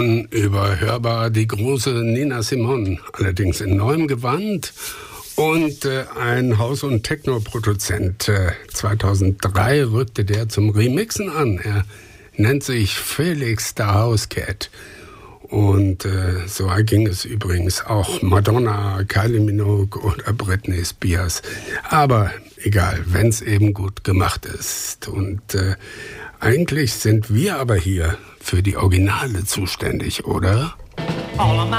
Unüberhörbar die große Nina Simone, allerdings in neuem Gewand. Und ein Haus- und Techno-Produzent. 2003 rückte der zum Remixen an. Er nennt sich Felix the House Cat. Und so ging es übrigens auch Madonna, Kylie Minogue oder Britney Spears. Aber egal, wenn es eben gut gemacht ist. Und eigentlich sind wir aber hier für die Originale zuständig, oder?